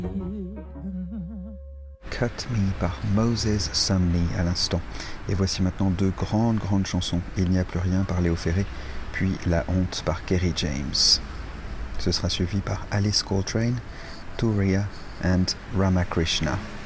Cut Me par Moses Sumney à l'instant. Et voici maintenant deux grandes chansons. Il n'y a plus rien par Léo Ferré, puis La Honte par Kerry James. Ce sera suivi par Alice Coltrane, Turiya and Ramakrishna.